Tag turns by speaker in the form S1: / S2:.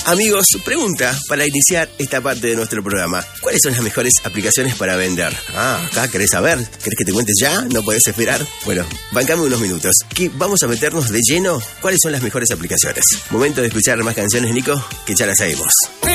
S1: Amigos, pregunta para iniciar esta parte de nuestro programa. ¿Cuáles son las mejores aplicaciones para vender? Acá querés saber. ¿Querés que te cuente ya? ¿No podés esperar? Bueno, bancame unos minutos. Que vamos a meternos de lleno. ¿Cuáles son las mejores aplicaciones? Momento de escuchar más canciones, Nico, que ya las sabemos.